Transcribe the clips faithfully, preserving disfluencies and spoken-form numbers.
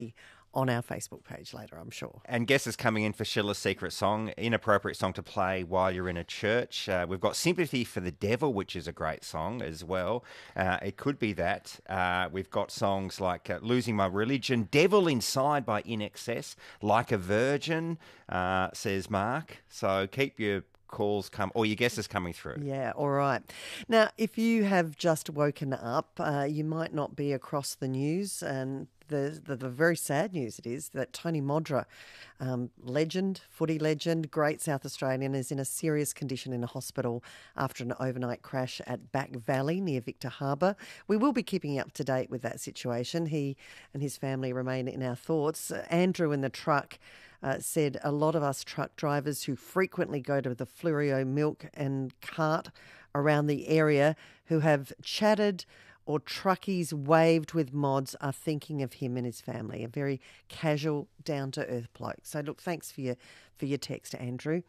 on our Facebook page later, I'm sure. And guesses coming in for Schiller's Secret Song, inappropriate song to play while you're in a church. Uh, we've got Sympathy for the Devil, which is a great song as well. Uh, it could be that. Uh, we've got songs like uh, Losing My Religion, Devil Inside by In Excess, Like a Virgin, uh, says Mark. So keep your calls come or your guesses coming through. Yeah, all right. Now, if you have just woken up, uh, you might not be across the news, and the, the, the very sad news it is that Tony Modra, um, legend, footy legend, great South Australian, is in a serious condition in a hospital after an overnight crash at Back Valley near Victor Harbour. We will be keeping you up to date with that situation. He and his family remain in our thoughts. Uh, Andrew in the truck Uh, said a lot of us truck drivers who frequently go to the Flurio Milk and Cart around the area who have chatted or truckies waved with mods are thinking of him and his family. A very casual, down-to-earth bloke. So, look, thanks for your, for your text, Andrew.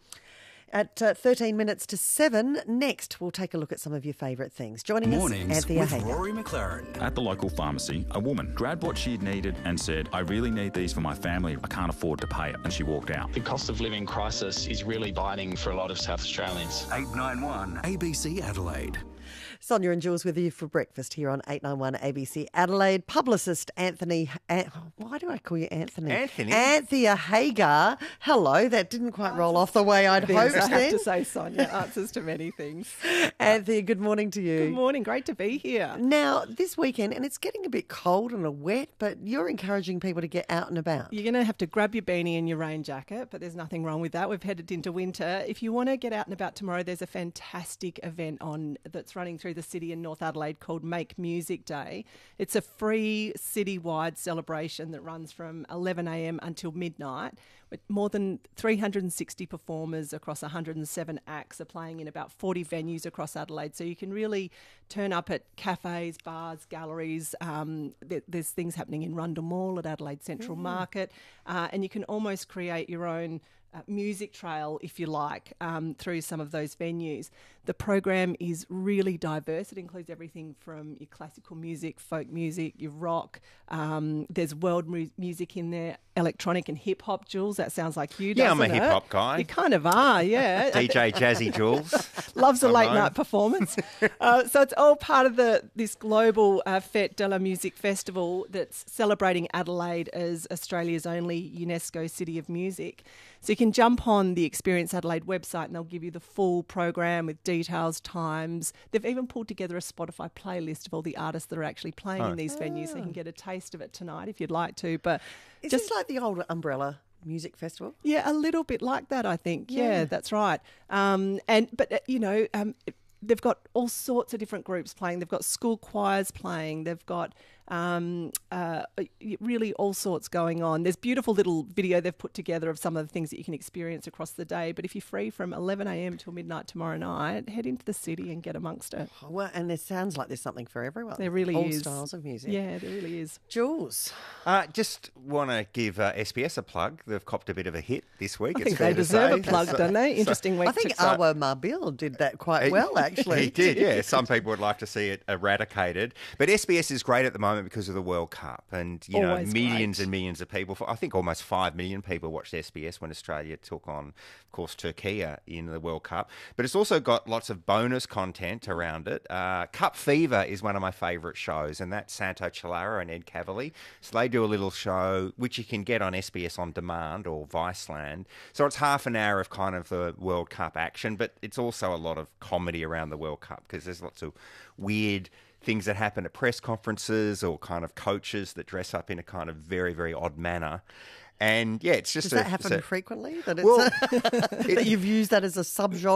At uh, thirteen minutes to seven, next we'll take a look at some of your favourite things. Joining Mornings us, Anthea with Hager. Rory McLaren. At the local pharmacy, a woman grabbed what she'd needed and said, I really need these for my family. I can't afford to pay it. And she walked out. The cost of living crisis is really biting for a lot of South Australians. eight nine one A B C Adelaide. Sonia and Jules with you for breakfast here on eight nine one A B C Adelaide. Publicist Anthony, An- why do I call you Anthony? Anthony. Anthea Hager. Hello, that didn't quite roll off the way I'd hoped I have then. to say, Sonia, answers to many things. Anthea, good morning to you. Good morning, great to be here. Now, this weekend, and it's getting a bit cold and wet, but you're encouraging people to get out and about. You're going to have to grab your beanie and your rain jacket, but there's nothing wrong with that. We've headed into winter. If you want to get out and about tomorrow, there's a fantastic event on that's running through the city in North Adelaide called Make Music Day. It's a free citywide celebration that runs from eleven a m until midnight, with more than three hundred sixty performers across one hundred seven acts are playing in about forty venues across Adelaide. So you can really turn up at cafes, bars, galleries. Um, there, there's things happening in Rundle Mall at Adelaide Central mm. Market, uh, and you can almost create your own Uh, music trail, if you like, um, through some of those venues. The program is really diverse. It includes everything from your classical music, folk music, your rock. Um, there's world mu- music in there, electronic and hip hop. Jules, that sounds like you. Yeah, I'm a doesn't hip it? hop guy. You kind of are, yeah. D J Jazzy Jules. Loves a I'm late known. night performance. uh, so it's all part of the this global uh, Fête de la Musique Festival that's celebrating Adelaide as Australia's only UNESCO City of Music. So you can jump on the Experience Adelaide website and they'll give you the full program with details, times. They've even pulled together a Spotify playlist of all the artists that are actually playing Oh. in these venues, so you can get a taste of it tonight if you'd like to. But Is just this like the old Umbrella Music Festival? yeah, a little bit like that, I think. Yeah, Yeah. that's right. Um, and but uh, you know, um, they've got all sorts of different groups playing. They've got school choirs playing. They've got um, uh, really all sorts going on. There's beautiful little video they've put together of some of the things that you can experience across the day. But if you're free from eleven a m till midnight tomorrow night, head into the city and get amongst it. Oh, well, and it sounds like there's something for everyone. There really All is. styles of music. Yeah, there really is. Jules. Uh, just want to give uh, S B S a plug. They've copped a bit of a hit this week. I it's think fair they to deserve say. a plug, So- don't they? so- Interesting week. I think to- Awa Marbil did that quite He- well, actually. He did, yeah. Some people would like to see it eradicated. But S B S is great at the moment because of the World Cup. And, you know, Always millions great. and millions of people, I think almost five million people watched S B S when Australia took on, of course, Turkey in the World Cup. But it's also got lots of bonus content around it. Uh, Cup Fever is one of my favourite shows, and that's Santo Cilara and Ed Cavalier. So they do a little show, which you can get on S B S On Demand or Viceland. So it's half an hour of kind of the World Cup action, but it's also a lot of comedy around the World Cup because there's lots of weird things that happen at press conferences or kind of coaches that dress up in a kind of very, very odd manner. And yeah, it's just Does a, that happen it's a- frequently? That, it's Well, that you've used that as a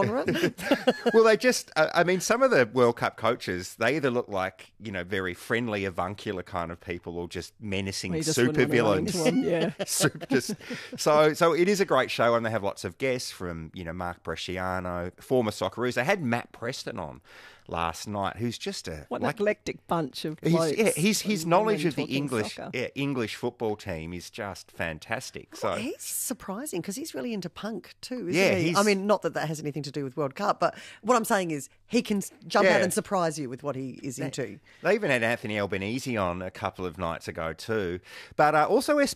subgenre? well, they just, I I mean, some of the World Cup coaches, they either look like, you know, very friendly, avuncular kind of people or just menacing We just super wouldn't wanna run villains. into 'em, yeah. Super just, so, so it is a great show and they have lots of guests from, you know, Mark Bresciano, former Socceroos. They had Matt Preston on last night, who's just a... What like, an eclectic bunch of He's, blokes. yeah, his his and knowledge women of the talking English soccer. yeah, English football team is just fantastic. fantastic. So He's surprising because he's really into punk too, isn't Yeah, he? he's- I mean, not that that has anything to do with World Cup, but what I'm saying is he can s- jump out Yeah. and surprise you with what he is into. they even had Anthony Albanese on a couple of nights ago too. But uh, also